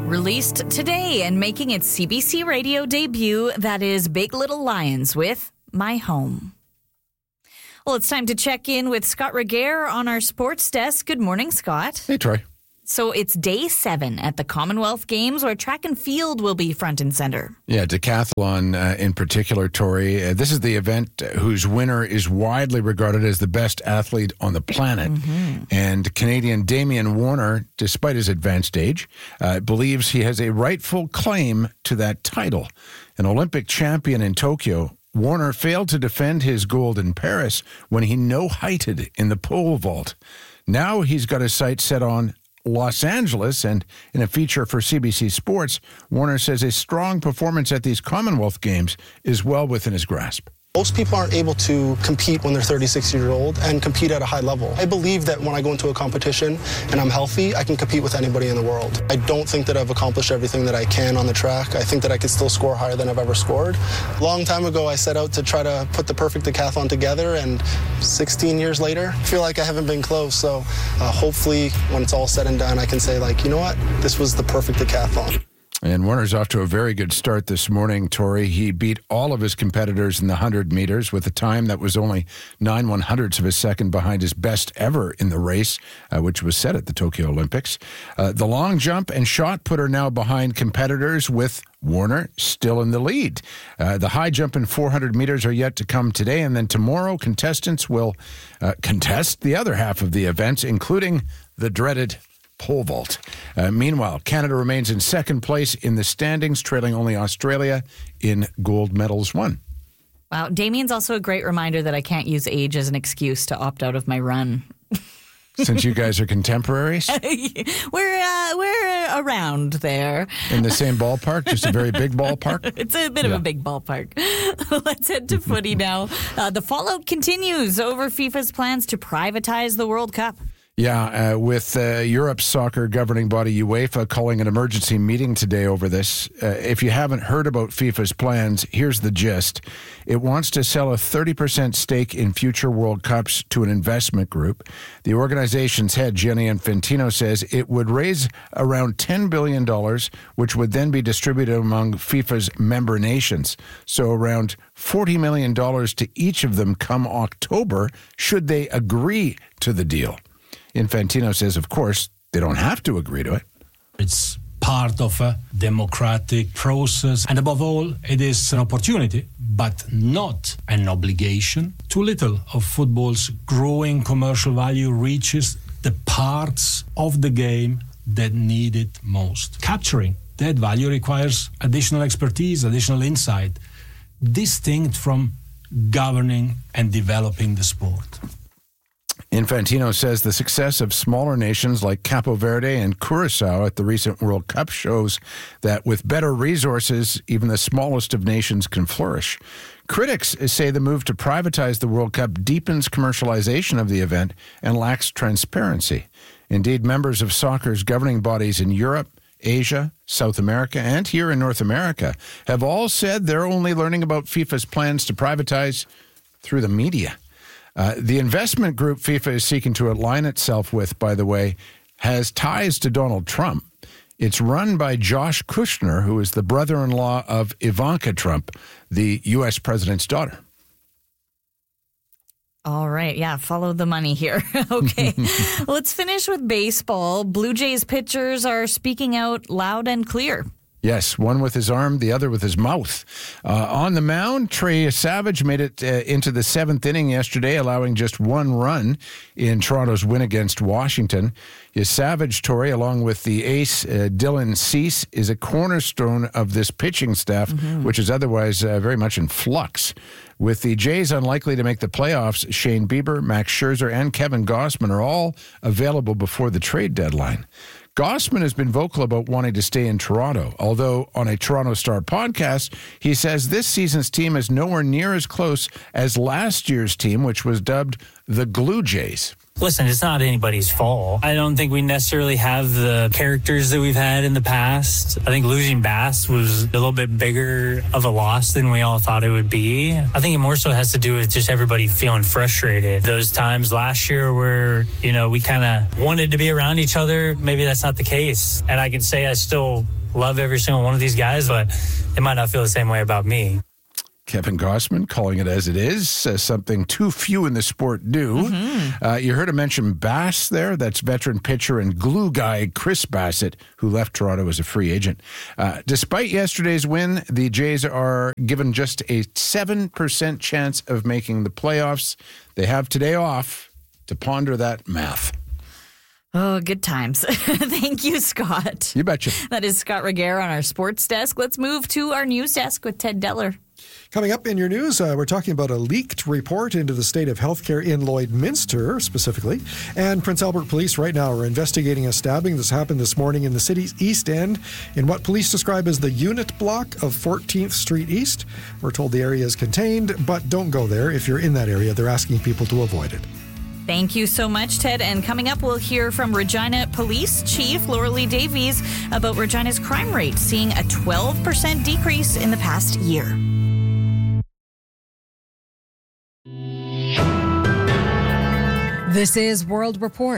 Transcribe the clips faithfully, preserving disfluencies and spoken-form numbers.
Released today and making its C B C radio debut, that is Big Little Lions with My Home. Well, it's time to check in with Scott Regehr on our sports desk. Good morning, Scott. Hey, Troy. So it's day seven at the Commonwealth Games where track and field will be front and center. Yeah, decathlon uh, in particular, Tori. Uh, this is the event whose winner is widely regarded as the best athlete on the planet. Mm-hmm. And Canadian Damian Warner, despite his advanced age, uh, believes he has a rightful claim to that title. An Olympic champion in Tokyo, Warner failed to defend his gold in Paris when he no-heighted in the pole vault. Now he's got his sights set on Los Angeles, and in a feature for C B C Sports, Warner says a strong performance at these Commonwealth Games is well within his grasp. Most people aren't able to compete when they're thirty-six years old and compete at a high level. I believe that when I go into a competition and I'm healthy, I can compete with anybody in the world. I don't think that I've accomplished everything that I can on the track. I think that I could still score higher than I've ever scored. A long time ago, I set out to try to put the perfect decathlon together, and sixteen years later, I feel like I haven't been close. So uh, hopefully, when it's all said and done, I can say, like, you know what, this was the perfect decathlon. And Warner's off to a very good start this morning, Tori. He beat all of his competitors in the one hundred meters with a time that was only nine one hundredths of a second behind his best ever in the race, uh, which was set at the Tokyo Olympics. Uh, the long jump and shot put are now behind competitors, with Warner still in the lead. Uh, the high jump and four hundred meters are yet to come today, and then tomorrow contestants will uh, contest the other half of the events, including the dreaded pole vault. Uh, meanwhile, Canada remains in second place in the standings, trailing only Australia in gold medals won. Wow, Damien's also a great reminder that I can't use age as an excuse to opt out of my run. Since you guys are contemporaries? we're uh, we're around there. In the same ballpark? Just a very big ballpark? It's a bit yeah. of a big ballpark. Let's head to footy now. Uh, the fallout continues over FIFA's plans to privatize the World Cup. Yeah, uh, with uh, Europe's soccer governing body UEFA calling an emergency meeting today over this. Uh, if you haven't heard about FIFA's plans, here's the gist. It wants to sell a thirty percent stake in future World Cups to an investment group. The organization's head, Gianni Infantino, says it would raise around ten billion dollars, which would then be distributed among FIFA's member nations. So around forty million dollars to each of them come October, should they agree to the deal. Infantino says, of course, they don't have to agree to it. It's part of a democratic process. And above all, it is an opportunity, but not an obligation. Too little of football's growing commercial value reaches the parts of the game that need it most. Capturing that value requires additional expertise, additional insight, distinct from governing and developing the sport. Infantino says the success of smaller nations like Capo Verde and Curacao at the recent World Cup shows that with better resources, even the smallest of nations can flourish. Critics say the move to privatize the World Cup deepens commercialization of the event and lacks transparency. Indeed, members of soccer's governing bodies in Europe, Asia, South America, and here in North America have all said they're only learning about FIFA's plans to privatize through the media. Uh, the investment group FIFA is seeking to align itself with, by the way, has ties to Donald Trump. It's run by Josh Kushner, who is the brother-in-law of Ivanka Trump, the U S president's daughter. All right. Yeah, follow the money here. Okay. Let's finish with baseball. Blue Jays pitchers are speaking out loud and clear. Yes, one with his arm, the other with his mouth. Uh, on the mound, Trey Savage made it uh, into the seventh inning yesterday, allowing just one run in Toronto's win against Washington. His Savage, Tori, along with the ace uh, Dylan Cease, is a cornerstone of this pitching staff, mm-hmm. which is otherwise uh, very much in flux. With the Jays unlikely to make the playoffs, Shane Bieber, Max Scherzer, and Kevin Gausman are all available before the trade deadline. Gausman has been vocal about wanting to stay in Toronto, although on a Toronto Star podcast, he says this season's team is nowhere near as close as last year's team, which was dubbed the Glue Jays. Listen, it's not anybody's fault. I don't think we necessarily have the characters that we've had in the past. I think losing Bass was a little bit bigger of a loss than we all thought it would be. I think it more so has to do with just everybody feeling frustrated. Those times last year where, you know, we kind of wanted to be around each other, maybe that's not the case. And I can say I still love every single one of these guys, but they might not feel the same way about me. Kevin Gossman calling it as it is, says something too few in the sport do. Mm-hmm. Uh, you heard him mention Bass there. That's veteran pitcher and glue guy Chris Bassett, who left Toronto as a free agent. Uh, despite yesterday's win, the Jays are given just a seven percent chance of making the playoffs. They have today off to ponder that math. Oh, good times. Thank you, Scott. You betcha. That is Scott Regehr on our sports desk. Let's move to our news desk with Ted Deller. Coming up in your news, uh, we're talking about a leaked report into the state of healthcare in Lloydminster, specifically. And Prince Albert Police right now are investigating a stabbing that's happened this morning in the city's East End in what police describe as the unit block of fourteenth Street East. We're told the area is contained, but don't go there. If you're in that area, they're asking people to avoid it. Thank you so much, Ted. And coming up, we'll hear from Regina Police Chief Laura Lee Davies about Regina's crime rate, seeing a twelve percent decrease in the past year. This is World Report.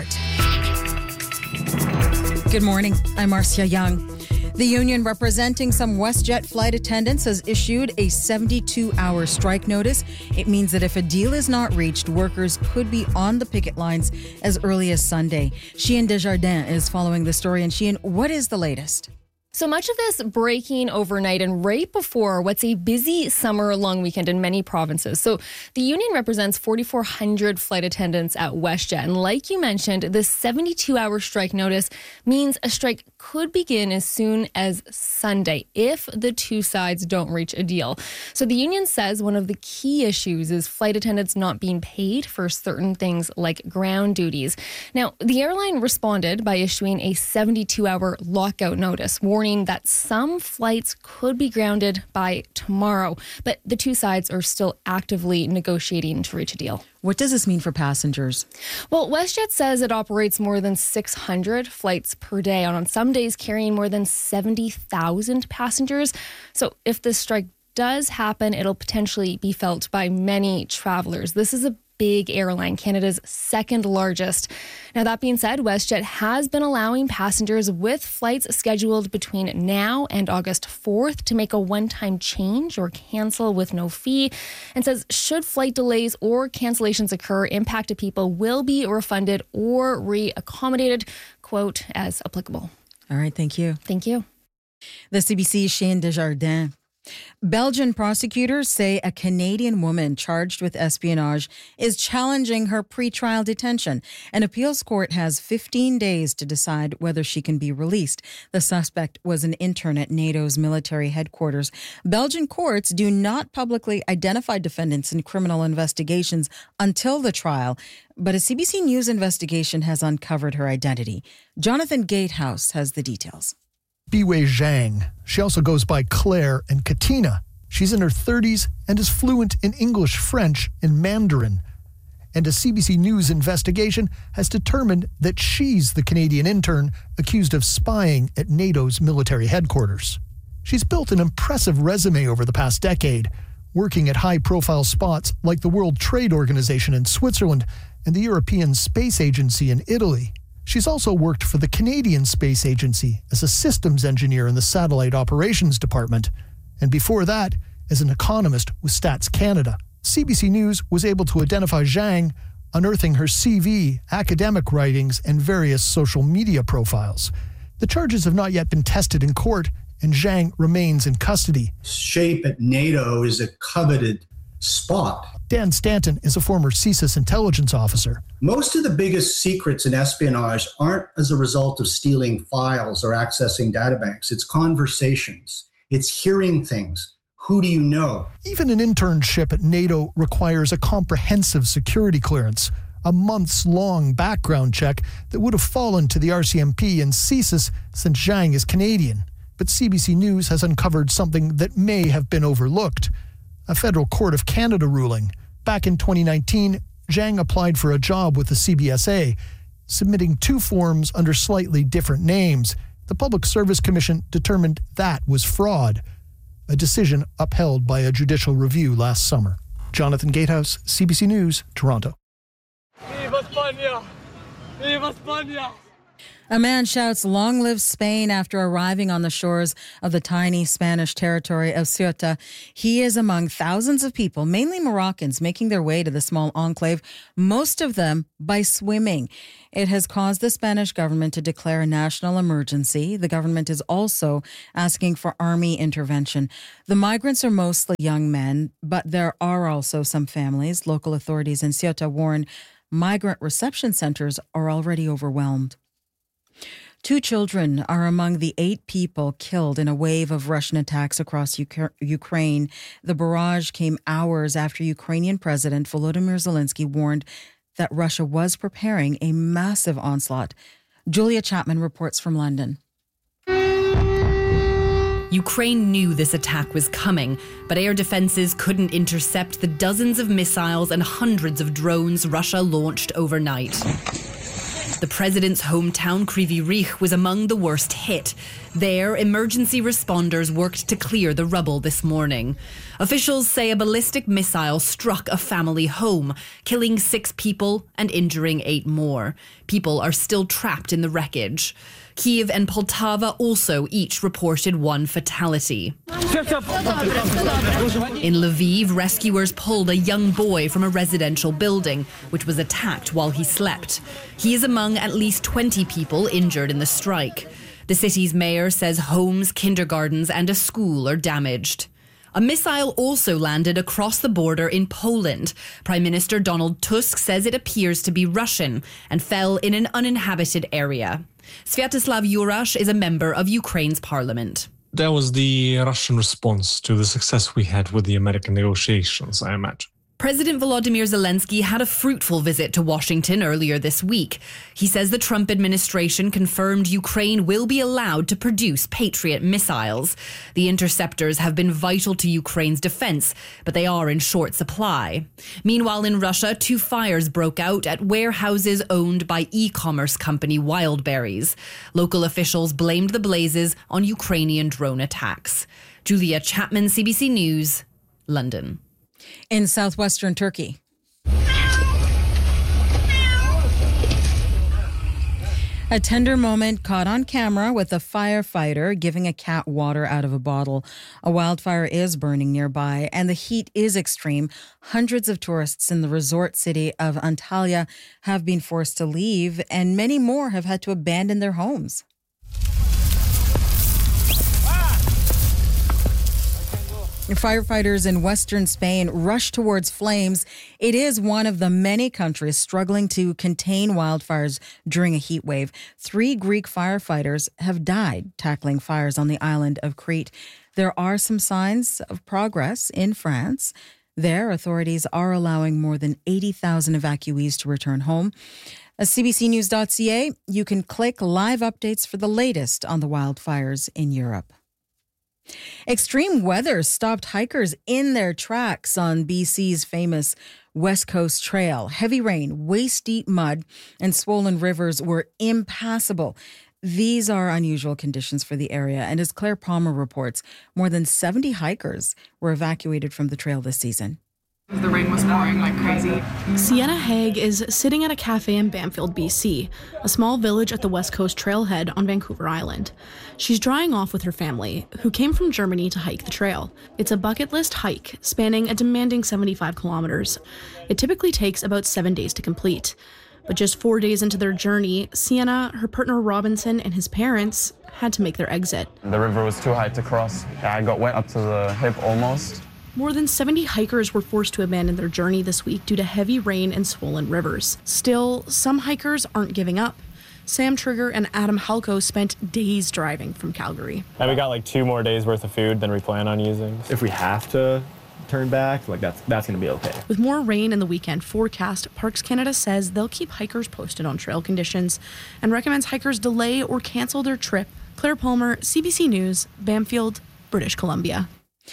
Good morning. I'm Marcia Young. The union representing some WestJet flight attendants has issued a seventy-two hour strike notice. It means that if a deal is not reached, workers could be on the picket lines as early as Sunday. Sheehan Desjardins is following the story. And Sheehan, what is the latest? So much of this breaking overnight and right before what's a busy summer long weekend in many provinces. So the union represents four thousand four hundred flight attendants at WestJet. And like you mentioned, this seventy-two hour strike notice means a strike could begin as soon as Sunday if the two sides don't reach a deal. So the union says one of the key issues is flight attendants not being paid for certain things like ground duties. Now, the airline responded by issuing a seventy-two hour lockout notice, warning that some flights could be grounded by tomorrow, but the two sides are still actively negotiating to reach a deal. What does this mean for passengers? Well, WestJet says it operates more than six hundred flights per day, and on some days carrying more than seventy thousand passengers. So if this strike does happen, it'll potentially be felt by many travelers. This is a big airline, Canada's second largest. Now, that being said, WestJet has been allowing passengers with flights scheduled between now and August fourth to make a one-time change or cancel with no fee, and says should flight delays or cancellations occur, impacted people will be refunded or re-accommodated, quote, as applicable. All right, thank you. Thank you. The C B C's Sheehan Desjardins. Belgian prosecutors say a Canadian woman charged with espionage is challenging her pretrial detention. An appeals court has fifteen days to decide whether she can be released. The suspect was an intern at NATO's military headquarters. Belgian courts do not publicly identify defendants in criminal investigations until the trial, but a C B C News investigation has uncovered her identity. Jonathan Gatehouse has the details. Biwei Zhang. She also goes by Claire and Katina. She's in her thirties and is fluent in English, French, and Mandarin. And a C B C News investigation has determined that she's the Canadian intern accused of spying at NATO's military headquarters. She's built an impressive resume over the past decade, working at high-profile spots like the World Trade Organization in Switzerland and the European Space Agency in Italy. She's also worked for the Canadian Space Agency as a systems engineer in the Satellite Operations Department, and before that, as an economist with Stats Canada. C B C News was able to identify Zhang, unearthing her C V, academic writings, and various social media profiles. The charges have not yet been tested in court, and Zhang remains in custody. SHAPE at NATO is a coveted spot. Dan Stanton is a former C S I S intelligence officer. Most of the biggest secrets in espionage aren't as a result of stealing files or accessing databanks. It's conversations. It's hearing things. Who do you know? Even an internship at NATO requires a comprehensive security clearance, a months-long background check that would have fallen to the R C M P and C S I S since Zhang is Canadian. But C B C News has uncovered something that may have been overlooked. A federal court of Canada ruling. Back in twenty nineteen, Zhang applied for a job with the C B S A, submitting two forms under slightly different names. The Public Service Commission determined that was fraud, a decision upheld by a judicial review last summer. Jonathan Gatehouse, C B C News, Toronto. Viva España! Viva España! A man shouts, "Long live Spain," after arriving on the shores of the tiny Spanish territory of Ceuta. He is among thousands of people, mainly Moroccans, making their way to the small enclave, most of them by swimming. It has caused the Spanish government to declare a national emergency. The government is also asking for army intervention. The migrants are mostly young men, but there are also some families. Local authorities in Ceuta warn migrant reception centers are already overwhelmed. Two children are among the eight people killed in a wave of Russian attacks across U- Ukraine. The barrage came hours after Ukrainian President Volodymyr Zelensky warned that Russia was preparing a massive onslaught. Julia Chapman reports from London. Ukraine knew this attack was coming, but air defenses couldn't intercept the dozens of missiles and hundreds of drones Russia launched overnight. The president's hometown, Kryvyi Rih, was among the worst hit. There, emergency responders worked to clear the rubble this morning. Officials say a ballistic missile struck a family home, killing six people and injuring eight more. People are still trapped in the wreckage. Kyiv and Poltava also each reported one fatality. In Lviv, rescuers pulled a young boy from a residential building, which was attacked while he slept. He is among at least twenty people injured in the strike. The city's mayor says homes, kindergartens, and a school are damaged. A missile also landed across the border in Poland. Prime Minister Donald Tusk says it appears to be Russian and fell in an uninhabited area. Sviatoslav Jurash is a member of Ukraine's parliament. That was the Russian response to the success we had with the American negotiations, I imagine. President Volodymyr Zelensky had a fruitful visit to Washington earlier this week. He says the Trump administration confirmed Ukraine will be allowed to produce Patriot missiles. The interceptors have been vital to Ukraine's defense, but they are in short supply. Meanwhile, in Russia, two fires broke out at warehouses owned by e-commerce company Wildberries. Local officials blamed the blazes on Ukrainian drone attacks. Julia Chapman, C B C News, London. In southwestern Turkey, a tender moment caught on camera with a firefighter giving a cat water out of a bottle. A wildfire is burning nearby and the heat is extreme. Hundreds of tourists in the resort city of Antalya have been forced to leave and many more have had to abandon their homes. Firefighters in western Spain rush towards flames. It is one of the many countries struggling to contain wildfires during a heat wave. Three Greek firefighters have died tackling fires on the island of Crete. There are some signs of progress in France. There, authorities are allowing more than eighty thousand evacuees to return home. At C B C News dot C A, you can click live updates for the latest on the wildfires in Europe. Extreme weather stopped hikers in their tracks on B C's famous West Coast Trail. Heavy rain, waist-deep mud, and swollen rivers were impassable. These are unusual conditions for the area, and as Claire Palmer reports, more than seventy hikers were evacuated from the trail this season. The rain was pouring like crazy. Sienna Haig is sitting at a cafe in Bamfield, B C, a small village at the West Coast Trailhead on Vancouver Island. She's drying off with her family, who came from Germany to hike the trail. It's a bucket list hike spanning a demanding seventy-five kilometers. It typically takes about seven days to complete. But just four days into their journey, Sienna, her partner Robinson, and his parents had to make their exit. The river was too high to cross. I got wet up to the hip almost. More than seventy hikers were forced to abandon their journey this week due to heavy rain and swollen rivers. Still, some hikers aren't giving up. Sam Trigger and Adam Halko spent days driving from Calgary. And we got like two more days worth of food than we plan on using. If we have to turn back, like that's that's going to be okay. With more rain in the weekend forecast, Parks Canada says they'll keep hikers posted on trail conditions and recommends hikers delay or cancel their trip. Claire Palmer, C B C News, Bamfield, British Columbia.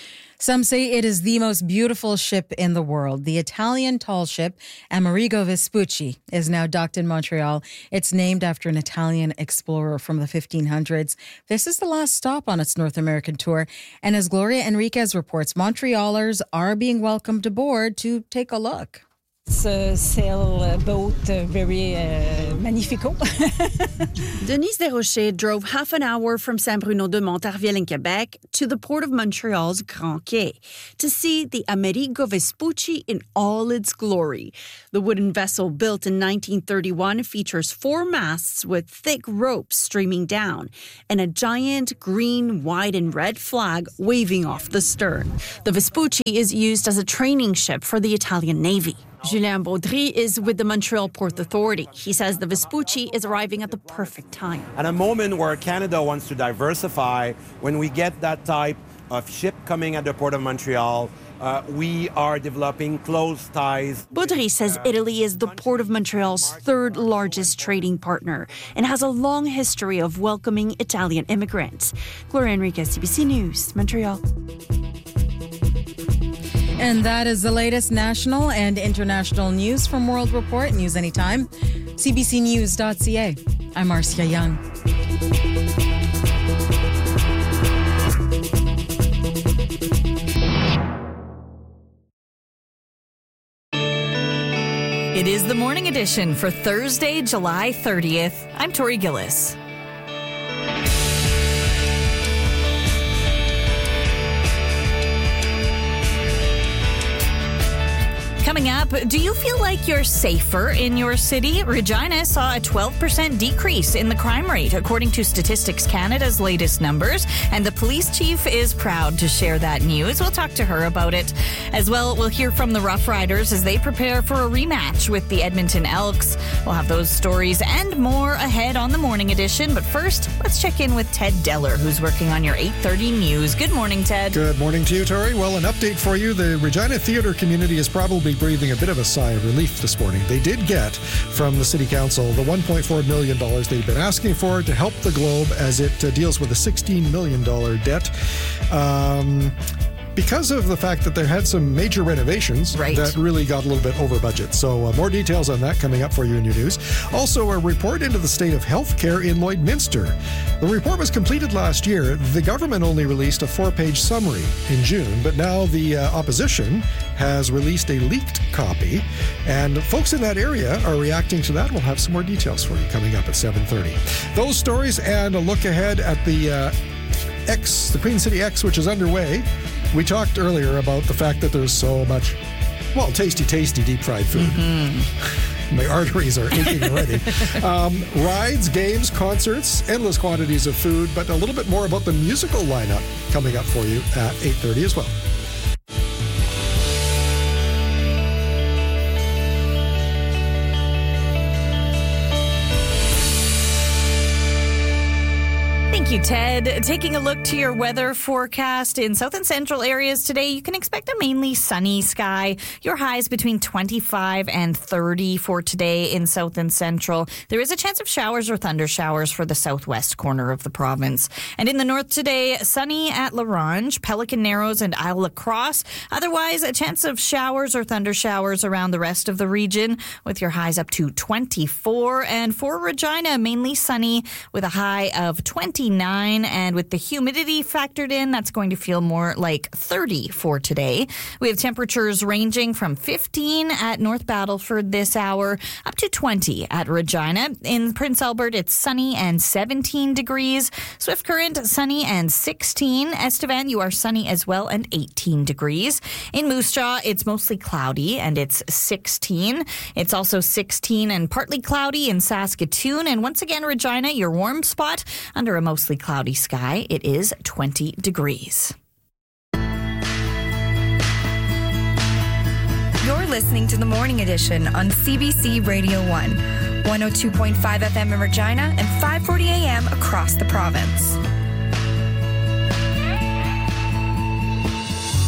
Some say it is the most beautiful ship in the world. The Italian tall ship Amerigo Vespucci is now docked in Montreal. It's named after an Italian explorer from the fifteen hundreds. This is the last stop on its North American tour. And as Gloria Enriquez reports, Montrealers are being welcomed aboard to take a look. It's a sailboat, uh, very uh, magnifico. Denise Desrochers drove half an hour from Saint-Bruno-de-Montarville in Quebec to the port of Montreal's Grand Quai to see the Amerigo Vespucci in all its glory. The wooden vessel, built in nineteen thirty-one, features four masts with thick ropes streaming down and a giant green, white, and red flag waving off the stern. The Vespucci is used as a training ship for the Italian Navy. Julien Baudry is with the Montreal Port Authority. He says the Vespucci is arriving at the perfect time. At a moment where Canada wants to diversify, when we get that type of ship coming at the Port of Montreal, uh, we are developing close ties. Baudry says Italy is the Port of Montreal's third largest trading partner and has a long history of welcoming Italian immigrants. Gloria Enriquez, C B C News, Montreal. And that is the latest national and international news from World Report. News anytime. C B C news dot C A. I'm Marcia Young. It is the morning edition for Thursday, July thirtieth. I'm Tori Gillis. Coming up, do you feel like you're safer in your city? Regina saw a twelve percent decrease in the crime rate, according to Statistics Canada's latest numbers, and the police chief is proud to share that news. We'll talk to her about it. As well, we'll hear from the Rough Riders as they prepare for a rematch with the Edmonton Elks. We'll have those stories and more ahead on the morning edition, but first, let's check in with Ted Deller, who's working on your eight thirty news. Good morning, Ted. Good morning to you, Tori. Well, an update for you. The Regina theater community is probably breathing a bit of a sigh of relief this morning. They did get from the City Council the one point four million dollars they've been asking for to help the Globe as it uh, deals with a sixteen million dollars debt. Um... Because of the fact that they had some major renovations right. that really got a little bit over budget. So uh, more details on that coming up for you in your news. Also, a report into the state of healthcare in Lloydminster. The report was completed last year. The government only released a four-page summary in June, but now the uh, opposition has released a leaked copy, and folks in that area are reacting to that. We'll have some more details for you coming up at seven thirty. Those stories and a look ahead at the uh, X, the Queen City X, which is underway. We talked earlier about the fact that there's so much, well, tasty, tasty deep fried food. Mm-hmm. My arteries are aching already. um, rides, games, concerts, endless quantities of food, but a little bit more about the musical lineup coming up for you at eight thirty as well. Thank you, Ted. Taking a look to your weather forecast in south and central areas today, you can expect a mainly sunny sky. Your highs between twenty-five and thirty for today in south and central. There is a chance of showers or thunder showers for the southwest corner of the province. And in the north today, sunny at La Ronge, Pelican Narrows, and Isle La Crosse. Otherwise, a chance of showers or thunder showers around the rest of the region with your highs up to twenty-four. And for Regina, mainly sunny with a high of twenty-nine. And with the humidity factored in, that's going to feel more like thirty for today. We have temperatures ranging from fifteen at North Battleford this hour up to twenty at Regina. In Prince Albert, it's sunny and seventeen degrees. Swift Current, sunny and sixteen. Estevan, you are sunny as well and eighteen degrees. In Moose Jaw, it's mostly cloudy and it's sixteen. It's also sixteen and partly cloudy in Saskatoon. And once again, Regina, your warm spot under a mostly cloudy sky. It is twenty degrees. You're listening to the Morning Edition on C B C Radio one, one oh two point five F M in Regina and five forty A M across the province.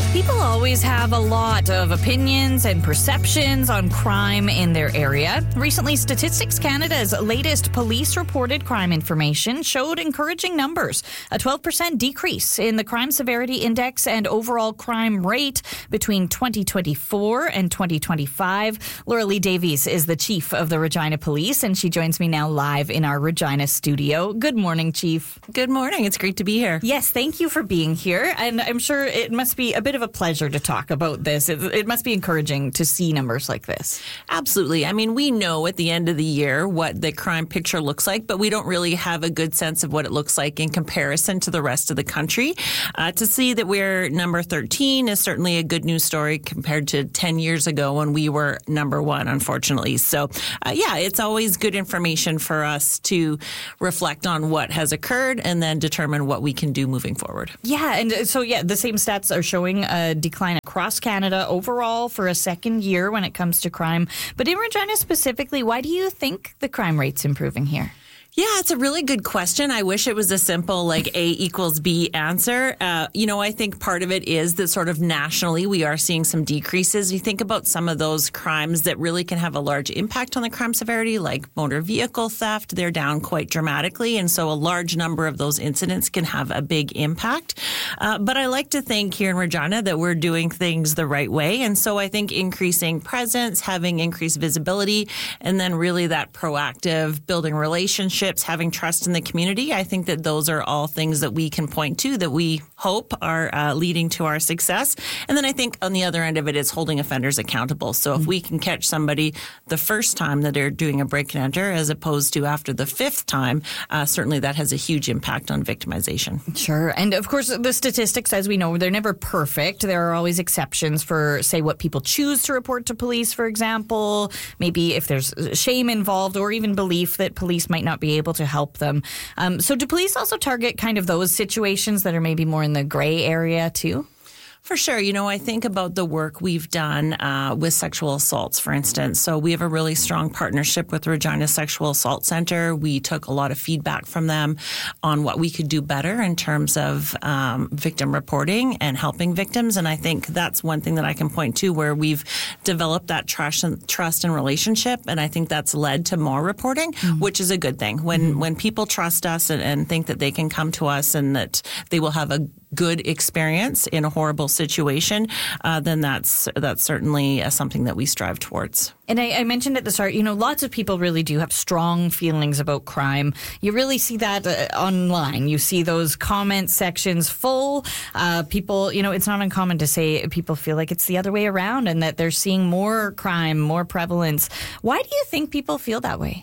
People always have a lot of opinions and perceptions on crime in their area. Recently, Statistics Canada's latest police-reported crime information showed encouraging numbers. A twelve percent decrease in the crime severity index and overall crime rate between twenty twenty-four and twenty twenty-five. Laura Lee Davies is the chief of the Regina Police, and she joins me now live in our Regina studio. Good morning, Chief. Good morning. It's great to be here. Yes, thank you for being here. And I'm sure it must be a bit of a pleasure to talk about this. It, it must be encouraging to see numbers like this. Absolutely. I mean, we know at the end of the year what the crime picture looks like, but we don't really have a good sense of what it looks like in comparison to the rest of the country. Uh, to see that we're number thirteen is certainly a good news story compared to ten years ago when we were number one, unfortunately. So, uh, yeah, it's always good information for us to reflect on what has occurred and then determine what we can do moving forward. Yeah, and so, yeah, the same stats are showing a decline across Canada overall for a second year when it comes to crime. But in Regina specifically, why do you think the crime rate's improving here? Yeah, it's a really good question. I wish it was a simple like A equals B answer. Uh, you know, I think part of it is that sort of nationally we are seeing some decreases. You think about some of those crimes that really can have a large impact on the crime severity, like motor vehicle theft. They're down quite dramatically. And so a large number of those incidents can have a big impact. Uh, but I like to think here in Regina that we're doing things the right way. And so I think increasing presence, having increased visibility, and then really that proactive building relationships, having trust in the community. I think that those are all things that we can point to that we hope are uh, leading to our success. And then I think on the other end of it is holding offenders accountable. So if we can catch somebody the first time that they're doing a break and enter as opposed to after the fifth time, uh, certainly that has a huge impact on victimization. Sure. And of course, the statistics, as we know, they're never perfect. There are always exceptions for, say, what people choose to report to police, for example. Maybe if there's shame involved or even belief that police might not be able to help them. Um, so do police also target kind of those situations that are maybe more in the gray area too? For sure. You know, I think about the work we've done uh, with sexual assaults, for instance. So we have a really strong partnership with Regina Sexual Assault Center. We took a lot of feedback from them on what we could do better in terms of um, victim reporting and helping victims. And I think that's one thing that I can point to where we've developed that trust and, trust and relationship. And I think that's led to more reporting, mm-hmm. which is a good thing. When, mm-hmm. when people trust us and, and think that they can come to us and that they will have a good experience in a horrible situation, uh, then that's that's certainly uh, something that we strive towards. And I, I mentioned at the start, you know, lots of people really do have strong feelings about crime. You really see that uh, online. You see those comment sections full. Uh, people, you know, it's not uncommon to say people feel like it's the other way around and that they're seeing more crime, more prevalence. Why do you think people feel that way?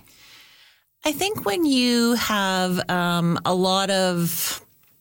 I think when you have um, a lot of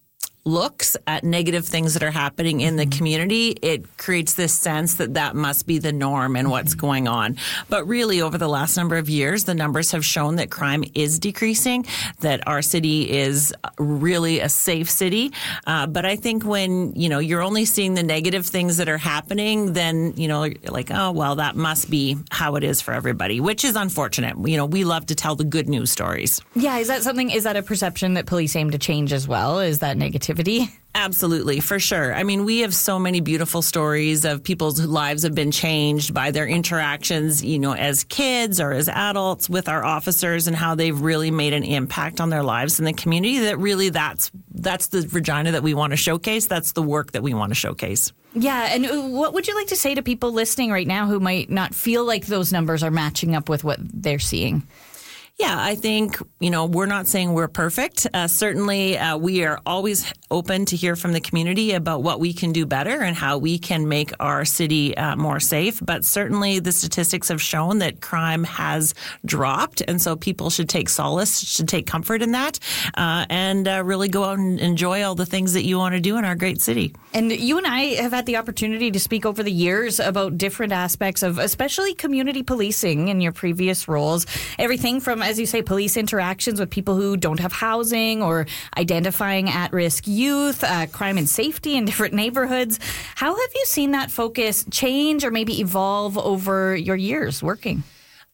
looks at negative things that are happening in the community, it creates this sense that that must be the norm and what's going on. But really, over the last number of years, the numbers have shown that crime is decreasing, that our city is really a safe city. Uh, but I think when, you know, you're only seeing the negative things that are happening, then, you know, you're like, oh, well, that must be how it is for everybody, which is unfortunate. You know, we love to tell the good news stories. Yeah, is that something, is that a perception that police aim to change as well? Is that negativity? Absolutely, for sure. I mean, we have so many beautiful stories of people's lives have been changed by their interactions, you know, as kids or as adults with our officers and how they've really made an impact on their lives in the community. That really, that's that's the Regina that we want to showcase. That's the work that we want to showcase. Yeah, and what would you like to say to people listening right now who might not feel like those numbers are matching up with what they're seeing? Yeah, I think, you know, we're not saying we're perfect. Uh, certainly, uh, we are always open to hear from the community about what we can do better and how we can make our city uh, more safe. But certainly, the statistics have shown that crime has dropped. And so people should take solace, should take comfort in that, uh, and uh, really go out and enjoy all the things that you want to do in our great city. And you and I have had the opportunity to speak over the years about different aspects of especially community policing in your previous roles. Everything from, as you say, police interactions with people who don't have housing or identifying at-risk youth, uh, crime and safety in different neighborhoods. How have you seen that focus change or maybe evolve over your years working?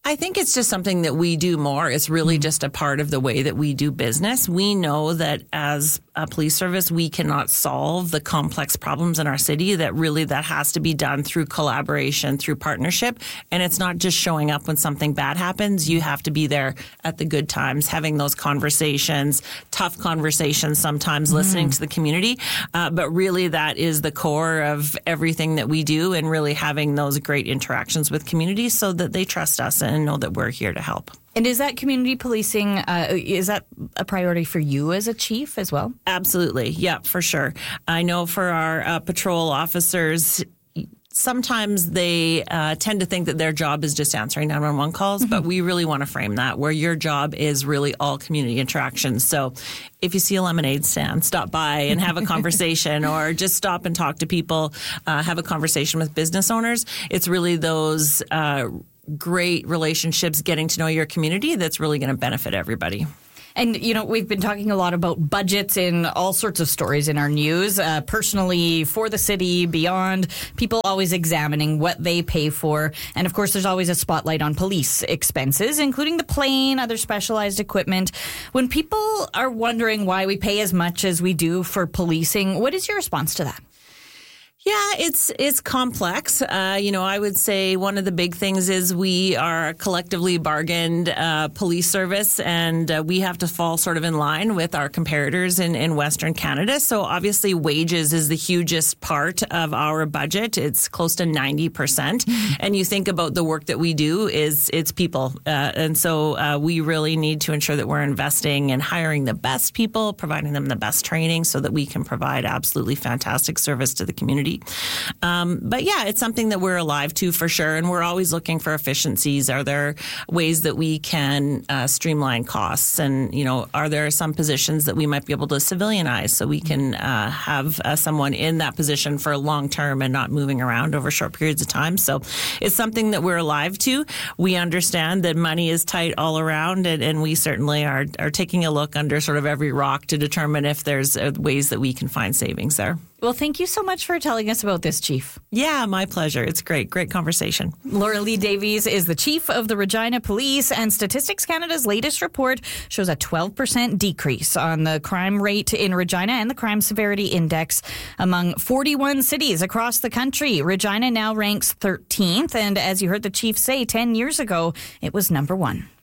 I think it's just something that we do more. It's really just a part of the way that we do business. We know that as a police service, we cannot solve the complex problems in our city, that really that has to be done through collaboration, through partnership. And it's not just showing up when something bad happens. You have to be there at the good times, having those conversations, tough conversations, sometimes mm. listening to the community. Uh, but really that is the core of everything that we do, and really having those great interactions with communities so that they trust us and know that we're here to help. And is that community policing, uh, is that a priority for you as a chief as well? Absolutely. Yeah, for sure. I know for our uh, patrol officers, sometimes they uh, tend to think that their job is just answering nine one one calls, mm-hmm. but we really want to frame that where your job is really all community interactions. So if you see a lemonade stand, stop by and have a conversation, or just stop and talk to people, uh, have a conversation with business owners. It's really those uh, great relationships, getting to know your community, that's really going to benefit everybody. And, you know, we've been talking a lot about budgets in all sorts of stories in our news, uh, personally, for the city, beyond, people always examining what they pay for. And, of course, there's always a spotlight on police expenses, including the plane, other specialized equipment. When people are wondering why we pay as much as we do for policing, what is your response to that? Yeah, it's it's complex. Uh, you know, I would say one of the big things is we are a collectively bargained uh, police service, and uh, we have to fall sort of in line with our comparators in, in Western Canada. So obviously wages is the hugest part of our budget. It's close to ninety percent. Mm-hmm. And you think about the work that we do is it's people. Uh, and so uh, we really need to ensure that we're investing in hiring the best people, providing them the best training so that we can provide absolutely fantastic service to the community. Um, but yeah, it's something that we're alive to for sure. And we're always looking for efficiencies. Are there ways that we can uh, streamline costs? And, you know, are there some positions that we might be able to civilianize so we can uh, have uh, someone in that position for long term and not moving around over short periods of time? So it's something that we're alive to. We understand that money is tight all around, and, and we certainly are, are taking a look under sort of every rock to determine if there's uh, ways that we can find savings there. Well, thank you so much for telling us about this, Chief. Yeah, my pleasure. It's great. Great conversation. Laura Lee Davies is the Chief of the Regina Police, and Statistics Canada's latest report shows a twelve percent decrease on the crime rate in Regina and the Crime Severity Index among forty-one cities across the country. Regina now ranks thirteenth, and as you heard the Chief say, ten years ago, it was number one.